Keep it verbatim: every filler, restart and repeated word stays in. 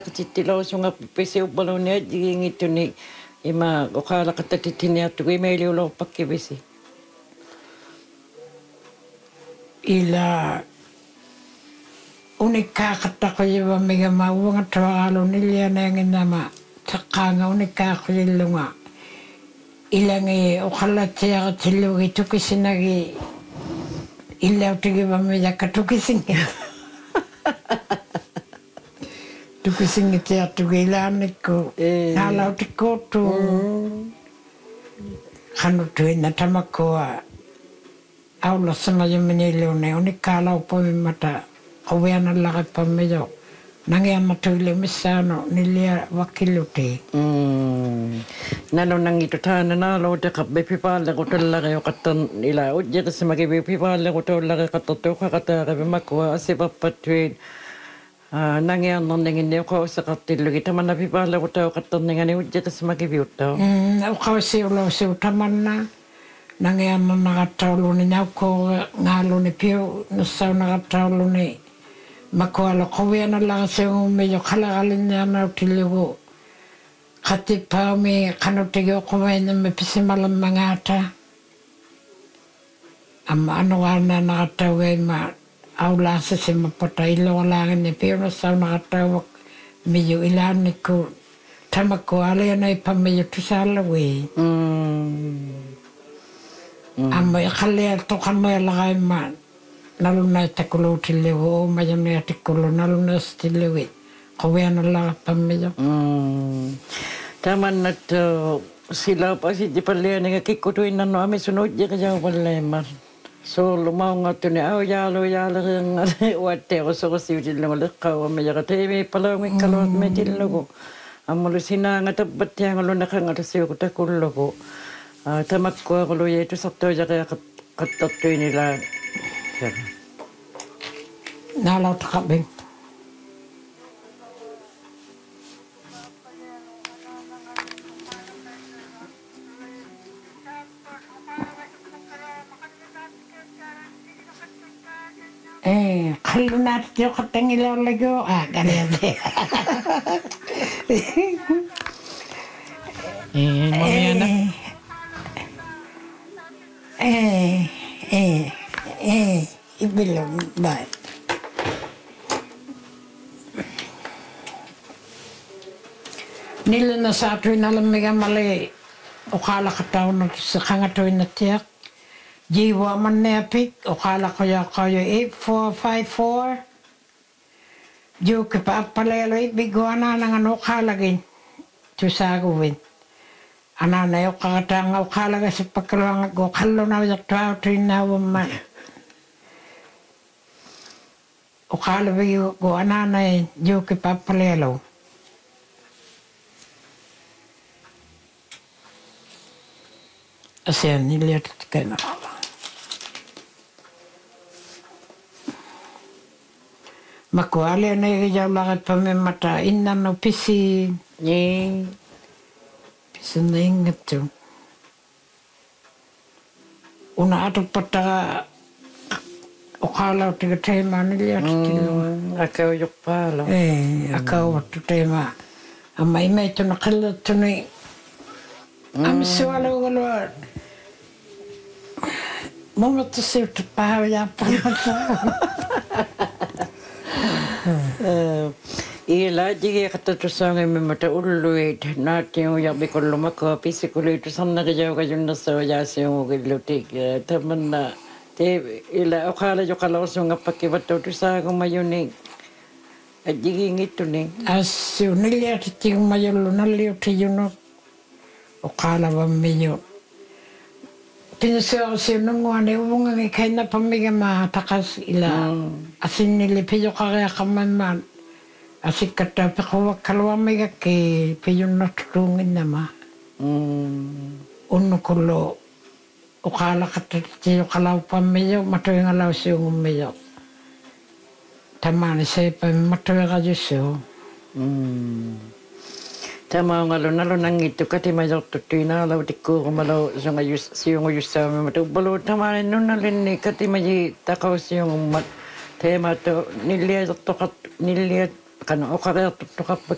Tittilausunga pisiuppalunia jingituni ima oqalaqatta titiniattu imailiulorpakkivisi ila unikkaaqattaqiva migama uangattuaqalunillianaanginnama taqqaanga unikkaaqulillunga ilangi oqallatsiaqatillugi tukisinagi illautigivammi jakka tukisingi tukisingitiartugi ilaannikku naalautikkuuttu qanuttuinna tamakkua aulassamajuminilluunni unikkaalauppamimmata quvianallaqipammijo nangiammattuillu missaano nillia wakkilluti nalo nangitu taana naaloutaqabbi pipaallequtallariuqattan ila ujjaqismagivi pipaallequtuullariqattartuuqaqataarivi makkua asipappattuin nangiannarninginni uqauseqartillugi tamanna pipaallequtauqattarningani ujjaqismagiviuttau uqausiulausiu tamanna nangiannarnaqattauluni naukkuuga ngaaluni piu nussaunaqattauluni makkualo quvianallaqasiungummijo qalaqalinniarnautillugu qatippaumi qanutigi uqumainammi pisimalammangaata amma anuqaarnaanaqattaugaima aulaasasimappata illuqulaanginni piunussaunaqattauak miju ilaannikku tamakku alianaippammiju tusaallawi amma iqalliartuqannualaqaimma nalunaittakkuluutillugu uumajuniatikkullu nalunaastillugi quvianallaqappammijo tamannattu silaupasitipallianiga kikkutuinnannu amisunuujjiqijaupallaimar soulu maungattuni au yaalu yaaleriangari uatteerusorusiutillugu liqqauammijaqa tiimiippalaungikkaluat metillugu ammulu sinaanga tappattiangalu naqangatasiuku takullugu tamakkuaqulu yeetusartuujaqeaqattartuinila naalautaqabbing eh qallunaattiuqattangilaullagu ah kaliante eh mamiana eh eh eh ibilum bye nilna saatuinalammiga male uqaalaqattauna seqangatuinatiaq jiwa manneapik uqaalaqoyaqoyo eight four five four juke paappaleelo ibiguanaanangan uqaalagin tusaaguvin anana uqaqataanga uqaalagasippakkaluanga goqallunaujartuautuinnaavamma uqaalavigu guanaanai juke paappaleelo asian niliatatkainaqala makualianaigijaullaqippammimata innannu pisi ni pisinnaingattu una atuppattaqa uqaalautiga teimaa niliatatillu akaujuppaalo eh akauvattu teimaa amma imaittuna qillattuni amisualugalua mumattasiuttappahaujaappamata ila jigi qattatusaangimmimmata ulluit naattiujarbikullumakua pisikuliitusarnaqijauqajunnersaujaassiungugillutik tamanna te ila uqaalajoqalarsungappakkivattautusaagumayuni ajigingittuning assiu niliatattigumajullu nalliutijunut uqaalavammiyu pinsuarsiununguani uvungangi kainnappamigama taqas ila asinnilli pijoqariaqammammaan asikkatta piquwakkaluammigakki pijunnartutuunginnama unnukullu uqaalaqattatijoqalaupammijo matuingalausiungummijo tamaani seipami matuiqajussu tamaungalu nalu nangittu katimajartuttuinaalautikkuurumalu sungajus siungujussaamimatu uppalu tamaani nunnalinni katimaji taqausiungummat teemaattu nilliajartoqat nilliat kana oqariartuttoqarpak